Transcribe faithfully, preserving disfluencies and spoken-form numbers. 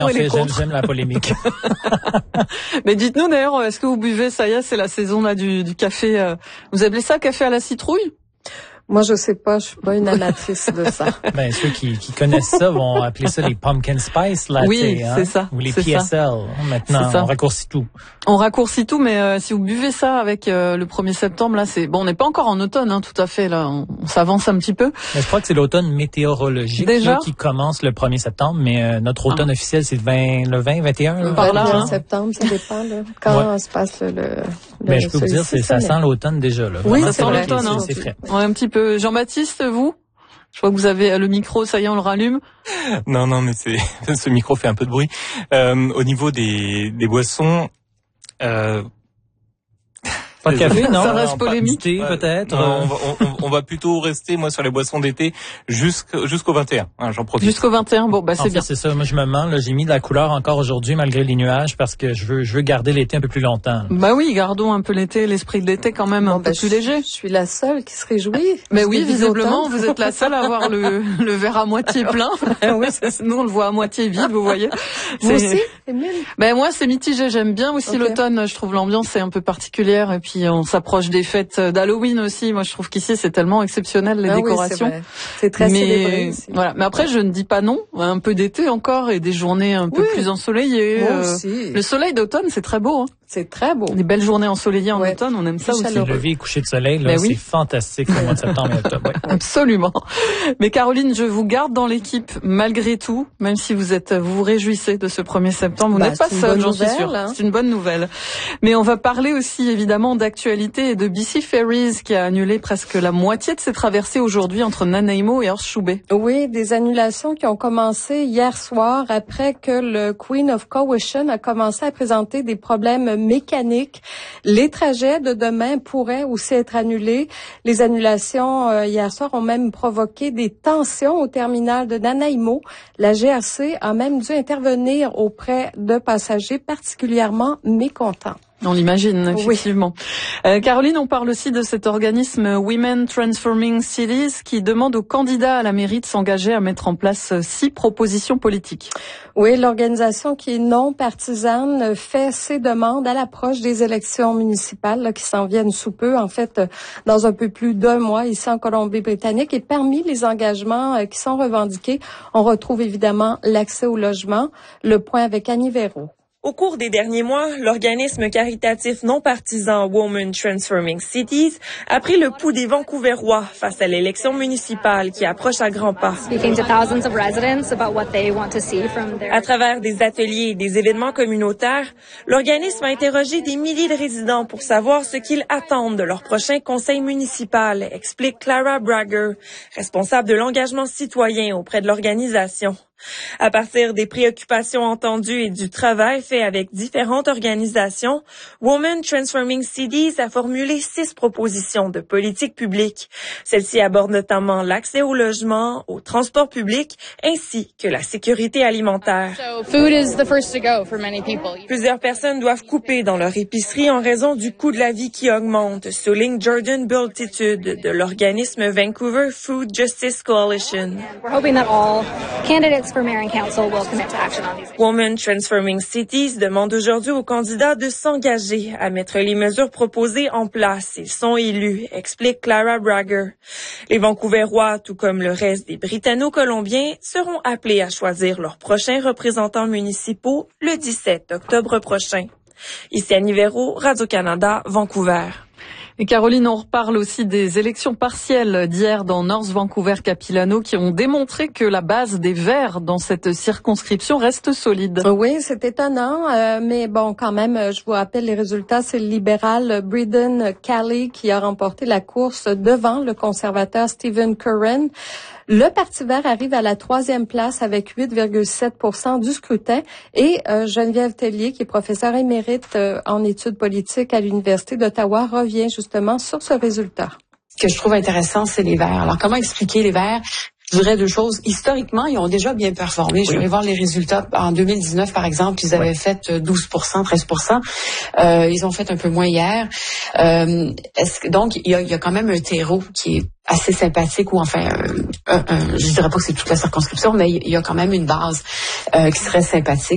En fait, j'aime, j'aime la polémique. Mais dites-nous d'ailleurs, est-ce que vous buvez, ça y est, c'est la saison là du, du café, euh, vous appelez ça café à la citrouille? Moi, je sais pas, je suis pas une amatrice de ça. Ben, ceux qui, qui connaissent ça vont appeler ça les pumpkin spice latte, oui, hein? c'est ça. Ou les c'est P S L. Ça. Maintenant, ça. on raccourcit tout. On raccourcit tout, mais euh, si vous buvez ça avec euh, le premier septembre, là, c'est bon. On n'est pas encore en automne, hein, tout à fait. Là, on, on s'avance un petit peu. Mais je crois que c'est l'automne météorologique Déjà? Là, qui commence le premier septembre, mais euh, notre automne ah. officiel, c'est le vingt, le vingt, vingt et un. Là. Par là, vingt hein? septembre, ça dépend là, quand ouais. se passe le. le mais je peux vous dire, c'est, ça sent l'automne déjà. Là. Oui, Vraiment, ça sent l'automne. Hein. C'est, c'est frais. Ouais, un petit peu. Jean-Baptiste, vous? Je vois que vous avez le micro, ça y est, on le rallume. Non, non, mais c'est ce micro fait un peu de bruit. Euh, au niveau des, des boissons, euh, pas de café, non? Ça reste polémique, thé, peut-être. Non, on, va, on, on va plutôt rester, moi, sur les boissons d'été jusqu'au, jusqu'au vingt et un. Hein, j'en profite. Jusqu'au vingt et un, bon, bah c'est en fait, bien. C'est ça. Moi, je me mens. Là, j'ai mis de la couleur encore aujourd'hui malgré les nuages parce que je veux, je veux garder l'été un peu plus longtemps. Là. Bah oui, gardons un peu l'été, l'esprit de l'été quand même bon, un bah, peu plus je, léger. Je suis la seule qui se réjouit. Mais oui, visiblement, vous êtes la seule à avoir le, le verre à moitié plein. Oui, nous on le voit à moitié vide, vous voyez. Vous aussi, Émile? Ben moi, c'est mitigé. J'aime bien aussi okay. l'automne. Je trouve l'ambiance est un peu particulière et puis on s'approche des fêtes d'Halloween aussi. Moi, je trouve qu'ici, c'est tellement exceptionnel, les ah décorations. Oui, c'est, c'est très mais, célébré ici. Voilà. Mais après, je ne dis pas non. Un peu d'été encore et des journées un peu oui. plus ensoleillées. Moi euh, aussi. Le soleil d'automne, c'est très beau. Hein. C'est très beau. Des belles journées ensoleillées en ouais. automne, on aime ça aussi. Le lever et coucher de soleil, là, oui. c'est fantastique le mois de septembre et octobre. Ouais. Absolument. Mais Caroline, je vous garde dans l'équipe malgré tout, même si vous êtes, vous vous réjouissez de ce premier septembre. Vous bah, n'êtes pas seul, j'en suis sûre. Hein. C'est une bonne nouvelle. Mais on va parler aussi évidemment d'actualité et de B C Ferries qui a annulé presque la moitié de ses traversées aujourd'hui entre Nanaimo et Horse-Shoe-Bay. Oui, des annulations qui ont commencé hier soir après que le Queen of Cowichan a commencé à présenter des problèmes mécaniques. Les trajets de demain pourraient aussi être annulés. Les annulations euh, hier soir ont même provoqué des tensions au terminal de Nanaimo. La G R C a même dû intervenir auprès de passagers particulièrement mécontents. On l'imagine, effectivement. Oui. Euh, Caroline, on parle aussi de cet organisme Women Transforming Cities qui demande aux candidats à la mairie de s'engager à mettre en place six propositions politiques. Oui, l'organisation qui est non partisane fait ses demandes à l'approche des élections municipales là, qui s'en viennent sous peu, en fait, dans un peu plus d'un mois ici en Colombie-Britannique. Et parmi les engagements euh, qui sont revendiqués, on retrouve évidemment l'accès au logement. Le point avec Annie Véro. Au cours des derniers mois, l'organisme caritatif non partisan Women Transforming Cities a pris le pouls des Vancouverois face à l'élection municipale qui approche à grands pas. À travers des ateliers et des événements communautaires, l'organisme a interrogé des milliers de résidents pour savoir ce qu'ils attendent de leur prochain conseil municipal, explique Clara Bragger, responsable de l'engagement citoyen auprès de l'organisation. À partir des préoccupations entendues et du travail fait avec différentes organisations, Women Transforming Cities a formulé six propositions de politique publique. Celles-ci abordent notamment l'accès au logement, au transport public, ainsi que la sécurité alimentaire. Plusieurs personnes doivent couper dans leur épicerie en raison du coût de la vie qui augmente, souligne Jordan Bultitude de l'organisme Vancouver Food Justice Coalition. Women Transforming Cities demande aujourd'hui aux candidats de s'engager à mettre les mesures proposées en place s'ils sont élus, explique Clara Bragger. Les Vancouverois, tout comme le reste des Britanno-Colombiens, seront appelés à choisir leurs prochains représentants municipaux le dix-sept octobre prochain. Ici Annie Véro, Radio-Canada, Vancouver. Et Caroline, on reparle aussi des élections partielles d'hier dans North Vancouver-Capilano qui ont démontré que la base des Verts dans cette circonscription reste solide. Oui, c'est étonnant, euh, mais bon, quand même, je vous rappelle les résultats. C'est le libéral Brendan Kelly qui a remporté la course devant le conservateur Stephen Curran. Le Parti vert arrive à la troisième place avec huit virgule sept pour cent du scrutin et euh, Geneviève Tellier, qui est professeure émérite euh, en études politiques à l'Université d'Ottawa, revient justement sur ce résultat. Ce que je trouve intéressant, c'est les Verts. Alors, comment expliquer les Verts? Je dirais deux choses. Historiquement, ils ont déjà bien performé. Je vais voir les résultats. En deux mille dix-neuf, par exemple, ils avaient oui. fait douze pour cent, treize pour cent. Euh, ils ont fait un peu moins hier. Euh, est-ce que, donc, il y a, il y a quand même un terreau qui est assez sympathique, ou enfin, euh, un, un, je dirais pas que c'est toute la circonscription, mais il y a quand même une base euh, qui serait sympathique.